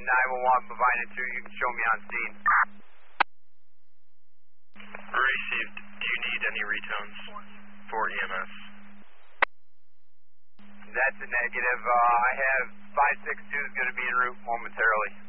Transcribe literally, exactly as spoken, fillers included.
nine one one, provided two, you can show me on scene. Received. Do you need any retones for E M S? That's a negative. Uh, I have five six two is going to be en route momentarily.